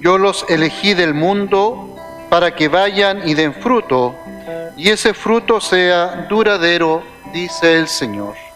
Yo los elegí del mundo para que vayan y den fruto, y ese fruto sea duradero, dice el Señor.